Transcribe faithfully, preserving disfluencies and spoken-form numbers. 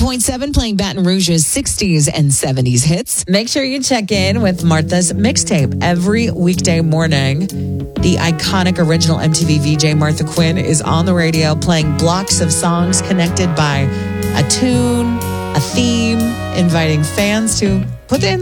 point seven playing Baton Rouge's sixties and seventies hits. Make sure you check in with Martha's Mixtape every weekday morning. The iconic original M T V V J Martha Quinn is on the radio playing blocks of songs connected by a tune, a theme, inviting fans to put in